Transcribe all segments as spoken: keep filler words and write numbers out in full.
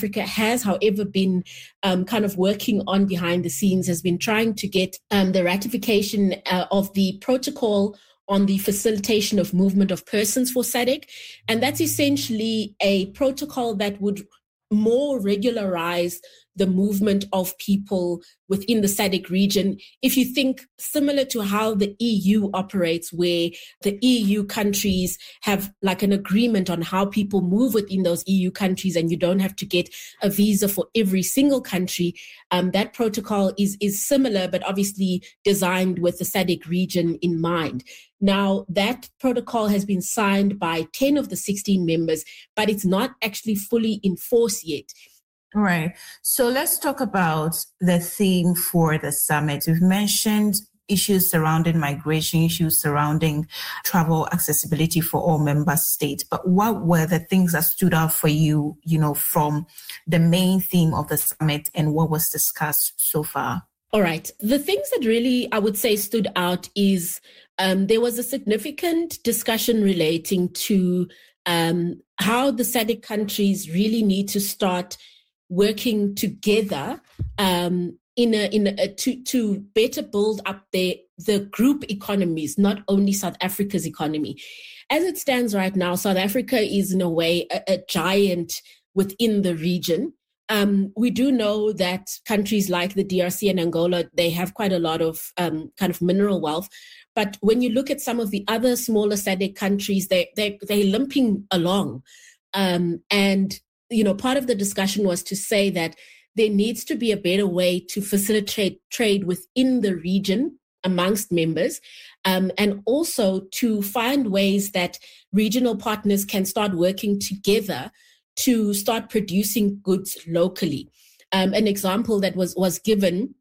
Africa has, however, been um, kind of working on behind the scenes, has been trying to get um, the ratification uh, of the protocol on the facilitation of movement of persons for S A D C. And that's essentially a protocol that would more regularize the movement of people within the S A D C region. If you think similar to how the E U operates, where the E U countries have like an agreement on how people move within those E U countries, and you don't have to get a visa for every single country, um, that protocol is, is similar, but obviously designed with the S A D C region in mind. Now, that protocol has been signed by ten of the sixteen members, but it's not actually fully in force yet. Right. So let's talk about the theme for the summit. We've mentioned issues surrounding migration, issues surrounding travel accessibility for all member states. But what were the things that stood out for you, you know, from the main theme of the summit and what was discussed so far? All right. The things that really, I would say, stood out is um, there was a significant discussion relating to um, how the S A D C countries really need to start working together um, in a in a, to to better build up their the group economies, not only South Africa's economy. As it stands right now, South Africa is in a way a, a giant within the region. Um, we do know that countries like the D R C and Angola, they have quite a lot of um, kind of mineral wealth. But when you look at some of the other smaller S A D C countries, they they they're limping along, um, and you know, part of the discussion was to say that there needs to be a better way to facilitate trade within the region amongst members, um, and also to find ways that regional partners can start working together to start producing goods locally. Um, an example that was, was given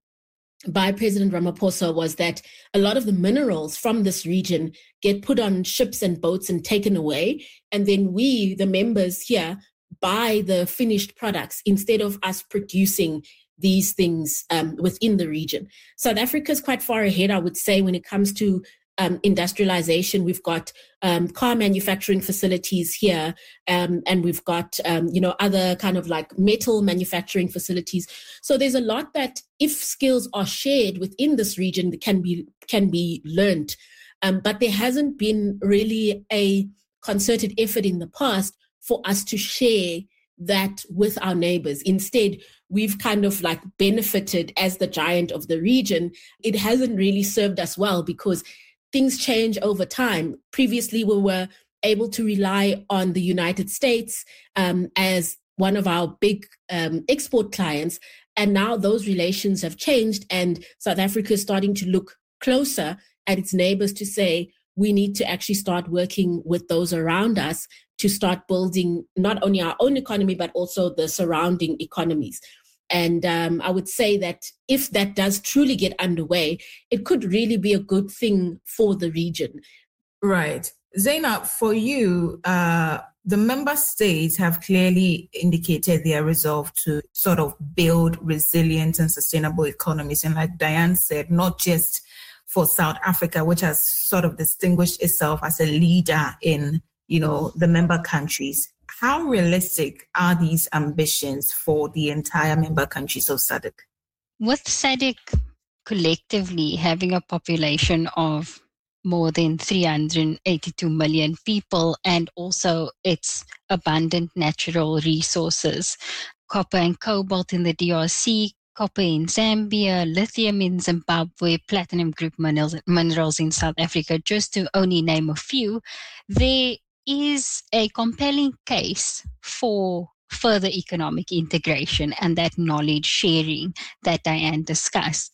by President Ramaphosa was that a lot of the minerals from this region get put on ships and boats and taken away. And then we, the members here, buy the finished products instead of us producing these things um, within the region. South Africa is quite far ahead, I would say, when it comes to um, industrialization. We've got um, car manufacturing facilities here, um, and we've got, um, you know, other kind of like metal manufacturing facilities. So there's a lot that, if skills are shared within this region, can be can be learned. Um, but there hasn't been really a concerted effort in the past for us to share that with our neighbors. Instead, we've kind of like benefited as the giant of the region. It hasn't really served us well because things change over time. Previously, we were able to rely on the United States um, as one of our big um, export clients. And now those relations have changed, and South Africa is starting to look closer at its neighbors to say, we need to actually start working with those around us to start building not only our own economy, but also the surrounding economies. And um, I would say that if that does truly get underway, it could really be a good thing for the region. Right. Zainab, for you, uh, the member states have clearly indicated their resolve to sort of build resilient and sustainable economies. And like Diane said, not just for South Africa, which has sort of distinguished itself as a leader in, you know, the member countries. How realistic are these ambitions for the entire member countries of S A D C? With S A D C collectively having a population of more than three hundred eighty-two million people, and also its abundant natural resources, copper and cobalt in the D R C, copper in Zambia, lithium in Zimbabwe, platinum group minerals, minerals in South Africa, just to only name a few, there is a compelling case for further economic integration and that knowledge sharing that Diane discussed.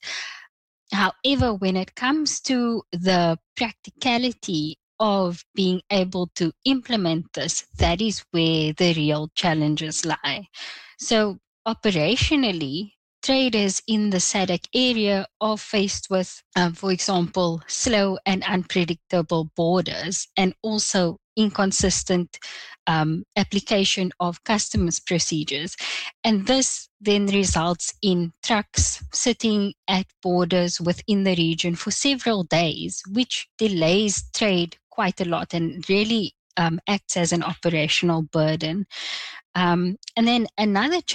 However, when it comes to the practicality of being able to implement this, that is where the real challenges lie. So operationally, traders in the S A D C area are faced with, um, for example, slow and unpredictable borders, and also inconsistent um, application of customs procedures. And this then results in trucks sitting at borders within the region for several days, which delays trade quite a lot and really um, acts as an operational burden. Um, and then another